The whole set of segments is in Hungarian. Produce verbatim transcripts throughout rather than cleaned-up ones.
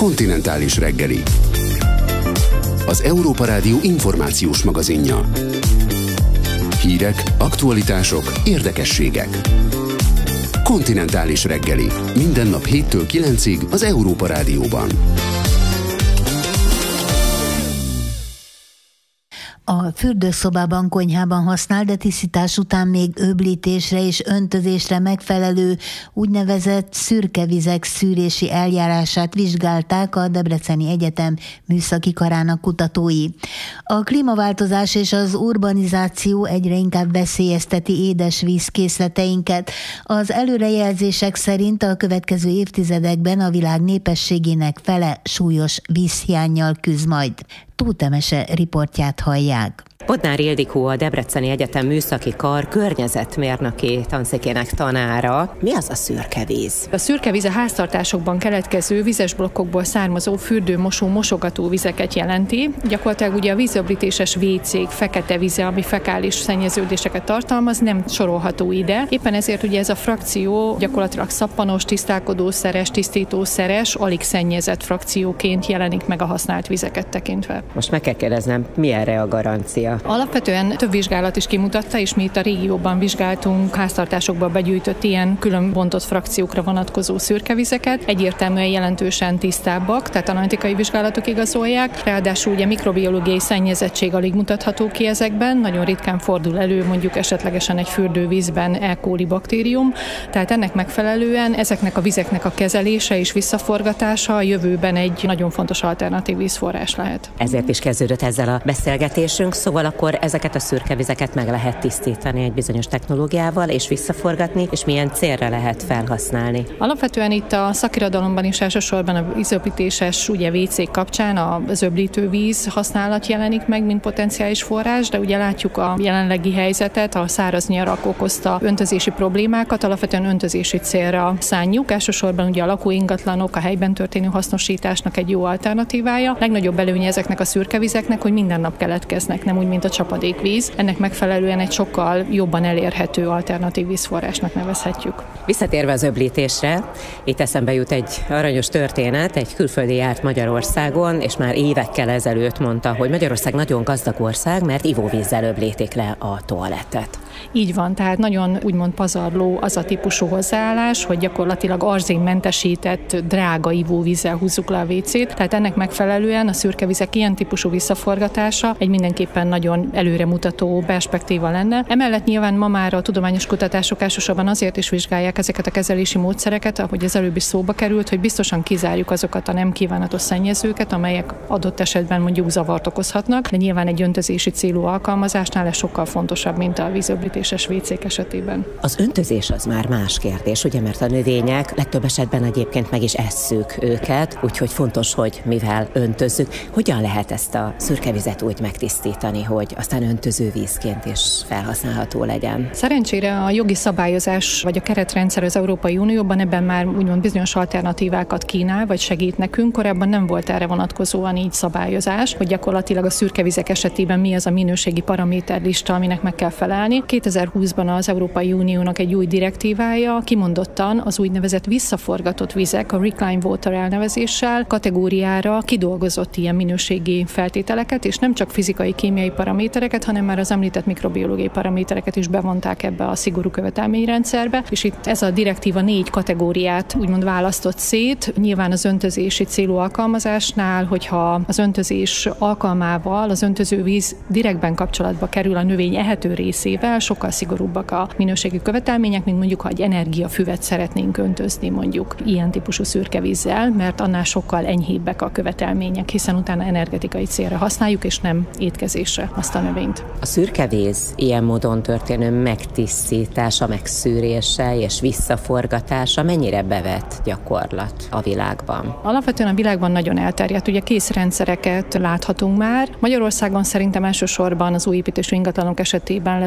Kontinentális reggeli. Az Európa Rádió információs magazinja. Hírek, aktualitások, érdekességek. Kontinentális reggeli. Minden nap héttől kilencig az Európa Rádióban. A fürdőszobában, konyhában használt, de tisztítás után még öblítésre és öntözésre megfelelő úgynevezett szürke vizek szűrési eljárását vizsgálták a Debreceni Egyetem műszaki karának kutatói. A klímaváltozás és az urbanizáció egyre inkább veszélyezteti édesvízkészleteinket. Az előrejelzések szerint a következő évtizedekben a világ népességének fele súlyos vízhiánnyal küzd majd. Tóth Emese riportját hallják. Bodnár Ildikó, a Debreceni Egyetem műszaki kar környezetmérnöki tanszékének tanára. Mi az a szürke víz? A szürke víz a háztartásokban keletkező vizes blokkokból származó fürdőmosó mosogató vizeket jelenti. Gyakorlatilag ugye a vízöblítéses vécék fekete vize, ami fekális szennyeződéseket tartalmaz, nem sorolható ide. Éppen ezért ugye ez a frakció gyakorlatilag szappanos, tisztálkodószeres, tisztítószeres, alig szennyezett frakcióként jelenik meg a használt vizeket tekintve. Most meg kell kérdeznem, mi erre a garancia? Alapvetően több vizsgálat is kimutatta, és mi itt a régióban vizsgáltunk háztartásokban begyűjtött ilyen külön bontott frakciókra vonatkozó szürkevizeket. Egyértelműen jelentősen tisztábbak, tehát analitikai vizsgálatok igazolják. Ráadásul ugye mikrobiológiai szennyezettség alig mutatható ki ezekben, nagyon ritkán fordul elő mondjuk esetlegesen egy fürdővízben E. coli baktérium. Tehát ennek megfelelően ezeknek a vizeknek a kezelése és visszaforgatása a jövőben egy nagyon fontos alternatív vízforrás lehet. Ezért is kezdődött ezzel a beszélgetésünk, szóval akkor ezeket a szürke vizeket meg lehet tisztítani egy bizonyos technológiával, és visszaforgatni, és milyen célra lehet felhasználni. Alapvetően itt a szakirodalomban is elsősorban a vízöblítéses ugye vécék kapcsán az öblítő víz használat jelenik meg, mint potenciális forrás, de ugye látjuk a jelenlegi helyzetet, a száraz nyarak okozta öntözési problémákat, alapvetően öntözési célra szánjuk, elsősorban ugye a lakóingatlanok, a helyben történő hasznosításnak egy jó alternatívája. Legnagyobb előnye ezeknek a szürke vizeknek, hogy minden nap keletkeznek, nem úgy, mint a csapadékvíz. Ennek megfelelően egy sokkal jobban elérhető alternatív vízforrásnak nevezhetjük. Visszatérve az öblítésre, itt eszembe jut egy aranyos történet, egy külföldi járt Magyarországon, és már évekkel ezelőtt mondta, hogy Magyarország nagyon gazdag ország, mert ivóvízzel öblítik le a toalettet. Így van, tehát nagyon úgymond pazarló az a típusú hozzáállás, hogy gyakorlatilag arzénmentesített drága ivóvízzel húzzuk le a vécét, tehát ennek megfelelően a szürkevizek ilyen típusú visszaforgatása egy mindenképpen nagyon előremutató perspektíva lenne. Emellett nyilván ma már a tudományos kutatások elsősorban azért is vizsgálják ezeket a kezelési módszereket, ahogy az előbb is szóba került, hogy biztosan kizárjuk azokat a nem kívánatos szennyezőket, amelyek adott esetben mondjuk zavart okozhatnak, de nyilván egy öntözési célú alkalmazásnál ez sokkal fontosabb, mint a vízöblítéses vécék esetében. Az öntözés az már más kérdés, ugye, mert a növények legtöbb esetben egyébként meg is esszük őket, úgyhogy fontos, hogy mivel öntözzük, hogyan lehet ezt a szürkevizet úgy megtisztítani, hogy aztán öntöző vízként is felhasználható legyen. Szerencsére a jogi szabályozás vagy a keretrendszer az Európai Unióban ebben már úgymond bizonyos alternatívákat kínál, vagy segít nekünk. Korábban nem volt erre vonatkozóan így szabályozás, hogy gyakorlatilag a szürkevizek esetében mi az a minőségi paraméterlista, aminek meg kell felelni. kétezer-húszban az Európai Uniónak egy új direktívája kimondottan az úgynevezett visszaforgatott vizek, a reclaimed water elnevezéssel kategóriára kidolgozott ilyen minőségi feltételeket, és nem csak fizikai, kémiai paramétereket, hanem már az említett mikrobiológiai paramétereket is bevonták ebbe a szigorú követelményrendszerbe, és itt ez a direktíva négy kategóriát úgymond választott szét. Nyilván az öntözési célú alkalmazásnál, hogyha az öntözés alkalmával az öntözővíz direktben kapcsolatba kerül a növény ehető részével, sokkal szigorúbbak a minőségi követelmények, mint mondjuk, ha egy energiafüvet szeretnénk öntözni mondjuk ilyen típusú szürkevízzel, mert annál sokkal enyhébbek a követelmények, hiszen utána energetikai célra használjuk, és nem étkezésre azt a növényt. A szürkevíz ilyen módon történő megtisztítása, megszűrése és visszaforgatása mennyire bevett gyakorlat a világban? Alapvetően a világban nagyon elterjedt. Ugye készrendszereket láthatunk már. Magyarországon szerintem elsősorban az új építésű ingatlanok esetében lesz könnyebb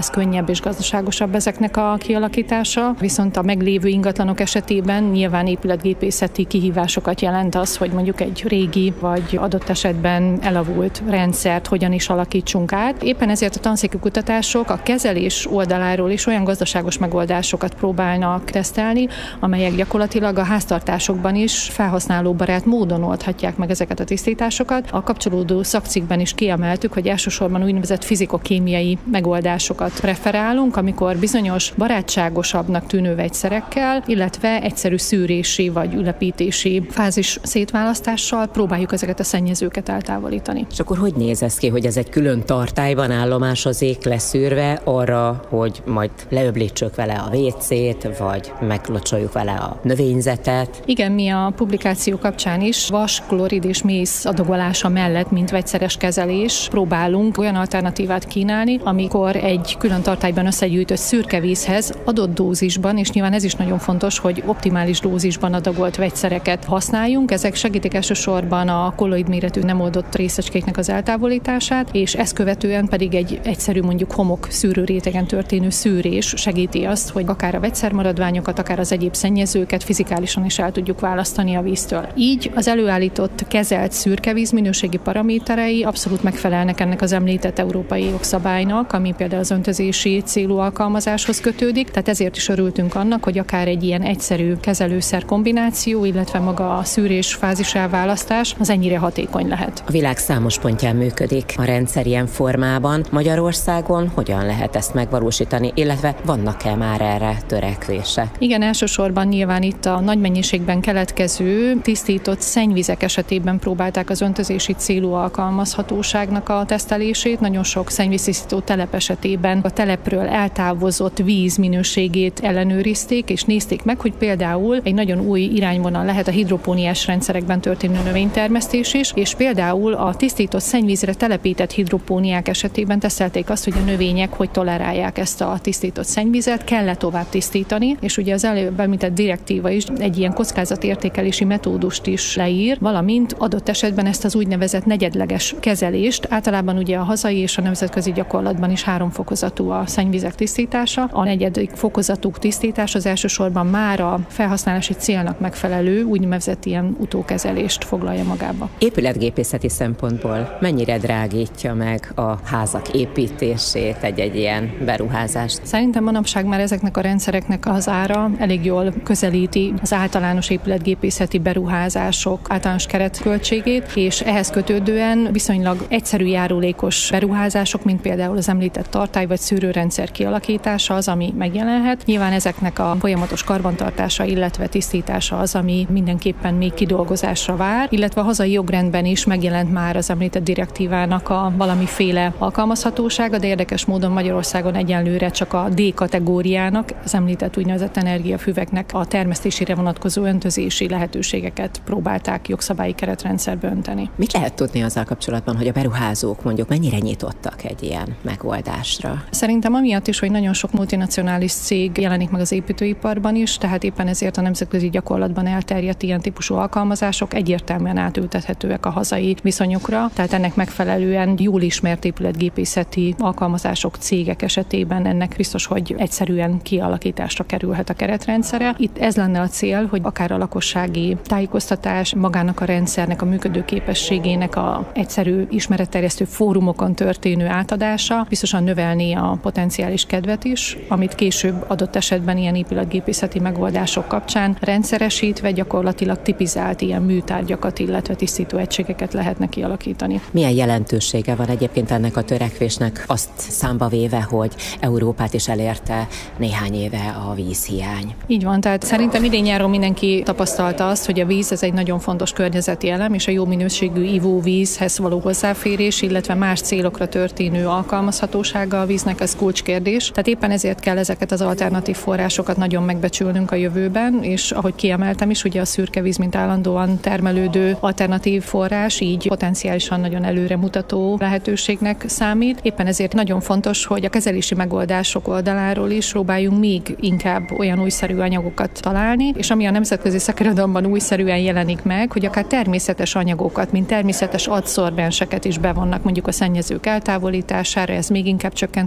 hatékonyabb és gazdaságosabb ezeknek a kialakítása, viszont a meglévő ingatlanok esetében nyilván épületgépészeti kihívásokat jelent az, hogy mondjuk egy régi vagy adott esetben elavult rendszert hogyan is alakítsunk át. Éppen ezért a tanszéki kutatások a kezelés oldaláról is olyan gazdaságos megoldásokat próbálnak tesztelni, amelyek gyakorlatilag a háztartásokban is felhasználóbarát módon oldhatják meg ezeket a tisztításokat. A kapcsolódó szakcikkben is kiemeltük, hogy elsősorban úgynevezett fizikokémiai megoldásokat preferálunk, amikor bizonyos barátságosabbnak tűnő vegyszerekkel, illetve egyszerű szűrési vagy ülepítési fázis szétválasztással próbáljuk ezeket a szennyezőket eltávolítani. És akkor hogy néz ez ki, hogy ez egy külön tartályban állomásozik leszűrve arra, hogy majd leöblítsük vele a vécét, vagy meglocsoljuk vele a növényzetet? Igen, mi a publikáció kapcsán is vas, klorid és mész adagolása mellett, mint vegyszeres kezelés próbálunk olyan alternatívát kínálni, amikor egy külön tartályban összegyűjtött szürke vízhez adott dózisban, és nyilván ez is nagyon fontos, hogy optimális dózisban adagolt vegyszereket használjunk. Ezek segítik elsősorban a kolloid méretű nem oldott részecskéknek az eltávolítását, és ezt követően pedig egy egyszerű mondjuk homok szűrőrétegen történő szűrés segíti azt, hogy akár a vegyszermaradványokat, akár az egyéb szennyezőket fizikálisan is el tudjuk választani a víztől. Így az előállított kezelt szürkevíz minőségi paraméterei abszolút megfelelnek ennek az említett európai jogszabálynak, ami például az öntözési célú alkalmazáshoz kötődik, tehát ezért is örültünk annak, hogy akár egy ilyen egyszerű kezelőszer kombináció, illetve maga a szűrés fázis elválasztás az ennyire hatékony lehet. A világ számos pontján működik a rendszer ilyen formában. Magyarországon hogyan lehet ezt megvalósítani, illetve vannak-e már erre törekvések? Igen, elsősorban nyilván itt a nagy mennyiségben keletkező tisztított szennyvizek esetében próbálták az öntözési célú alkalmazhatóságnak a tesztelését. Nagyon sok szennyvíztisztító telep esetében a telepről eltávozott víz minőségét ellenőrizték, és nézték meg, hogy például egy nagyon új irányvonal lehet a hidropóniás rendszerekben történő növénytermesztés is, és például a tisztított szennyvízre telepített hidropóniák esetében tesztelték azt, hogy a növények hogy tolerálják ezt a tisztított szennyvizet, kell-e tovább tisztítani, és ugye az előbb említett direktíva is egy ilyen kockázatértékelési metódust is leír, valamint adott esetben ezt az úgynevezett negyedleges kezelést, általában ugye a hazai és a nemzetközi gyakorlatban is három fokozatú a szennyvizek tisztítása. A negyedik fokozatú tisztítás az elsősorban már a felhasználási célnak megfelelő úgynevezett ilyen utókezelést foglalja magába. Épületgépészeti szempontból mennyire drágítja meg a házak építését egy-egy ilyen beruházást? Szerintem manapság már ezeknek a rendszereknek az ára elég jól közelíti az általános épületgépészeti beruházások általános keretköltségét, és ehhez kötődően viszonylag egyszerű járulékos beruházások, mint például az említett tartály vagy szűrőrendszer kialakítása az, ami megjelenhet. Nyilván ezeknek a folyamatos karbantartása, illetve tisztítása az, ami mindenképpen még kidolgozásra vár, illetve a hazai jogrendben is megjelent már az említett direktívának a valamiféle alkalmazhatósága, de érdekes módon Magyarországon egyenlőre csak a D kategóriának, az említett úgynevezett energiafüveknek a termesztésére vonatkozó öntözési lehetőségeket próbálták jogszabályi keretrendszerbe önteni. Mit lehet tudni azzal kapcsolatban, hogy a beruházók mondjuk mennyire nyitottak egy ilyen megoldásra? Szerintem amiatt is, hogy nagyon sok multinacionális cég jelenik meg az építőiparban is, tehát éppen ezért a nemzetközi gyakorlatban elterjedt ilyen típusú alkalmazások egyértelműen átültethetőek a hazai viszonyokra, tehát ennek megfelelően jól ismert épületgépészeti alkalmazások, cégek esetében ennek biztos, hogy egyszerűen kialakításra kerülhet a keretrendszere. Itt ez lenne a cél, hogy akár a lakossági tájékoztatás, magának a rendszernek a működőképességének a egyszerű ismeretterjesztő fórumokon történő átadása biztosan növelni a potenciális kedvet is, amit később adott esetben ilyen épületgépészeti megoldások kapcsán rendszeresítve gyakorlatilag tipizált ilyen műtárgyakat, illetve tisztító egységeket lehetne kialakítani. Milyen jelentősége van egyébként ennek a törekvésnek, azt számba véve, hogy Európát is elérte néhány éve a vízhiány? Így van, tehát szerintem idén-nyáron mindenki tapasztalta azt, hogy a víz ez egy nagyon fontos környezeti elem, és a jó minőségű ivóvízhez való hozzáférés, illetve más célokra történő alkalmazhatósága a víznek ez kulcskérdés. Tehát éppen ezért kell ezeket az alternatív forrásokat nagyon megbecsülnünk a jövőben, és ahogy kiemeltem is, ugye a szürke víz, mint állandóan termelődő alternatív forrás, így potenciálisan nagyon előremutató lehetőségnek számít. Éppen ezért nagyon fontos, hogy a kezelési megoldások oldaláról is próbáljunk még inkább olyan újszerű anyagokat találni, és ami a nemzetközi szakirodalomban újszerűen jelenik meg, hogy akár természetes anyagokat, mint természetes adszorбenseket is bevonnak mondjuk a szennyezők eltávolítására, ez még inkább csökkentheti a potenciális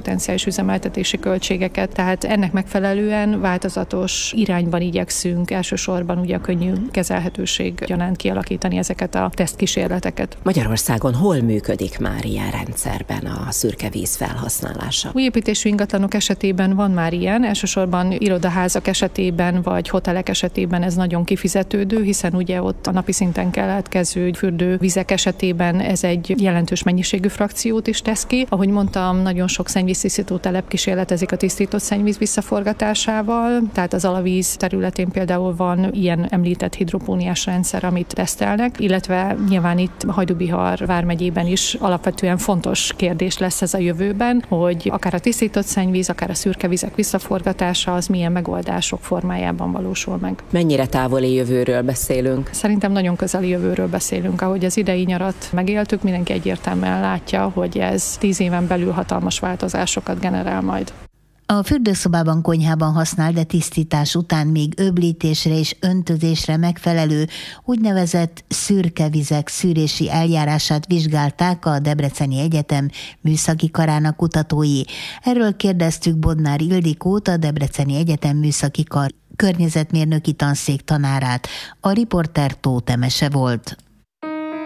potenciális üzemeltetési költségeket, tehát ennek megfelelően változatos irányban igyekszünk elsősorban ugye a könnyű kezelhetőség gyanánt kialakítani ezeket a tesztkísérleteket. Magyarországon hol működik már ilyen rendszerben a szürke víz felhasználása? Új építésű ingatlanok esetében van már ilyen, elsősorban irodaházak esetében vagy hotelek esetében ez nagyon kifizetődő, hiszen ugye ott a napi szinten keletkező fürdővizek esetében ez egy jelentős mennyiségű frakciót is tesz ki. Ahogy mondtam, nagyon sok szennyvíztisztító telep kísérletezik a tisztított szennyvíz visszaforgatásával, tehát az alavíz területén például van ilyen említett hidropóniás rendszer, amit tesztelnek, illetve nyilván itt Hajdú-Bihar vármegyében is alapvetően fontos kérdés lesz ez a jövőben, hogy akár a tisztított szennyvíz, akár a szürke vizek visszaforgatása az milyen megoldások formájában valósul meg. Mennyire távoli jövőről beszélünk? Szerintem nagyon közeli jövőről beszélünk. Ahogy az idei nyarat megéltük, mindenki egyértelműen látja, hogy ez tíz éven belül hatalmas változásokat generál majd. A fürdőszobában, konyhában használt, de tisztítás után még öblítésre és öntözésre megfelelő úgynevezett szürke vizek szűrési eljárását vizsgálták a Debreceni Egyetem műszaki karának kutatói. Erről kérdeztük Bodnár Ildikót, a Debreceni Egyetem műszaki kar környezetmérnöki tanszék tanárát. A riporter Tóth Emese volt.